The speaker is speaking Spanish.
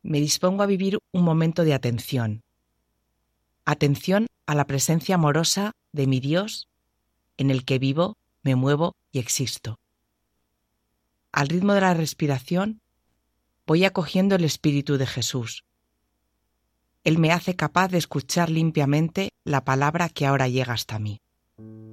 me dispongo a vivir un momento de atención. Atención a la presencia amorosa de mi Dios, en el que vivo, me muevo y existo. Al ritmo de la respiración, voy acogiendo el Espíritu de Jesús. Él me hace capaz de escuchar limpiamente la palabra que ahora llega hasta mí.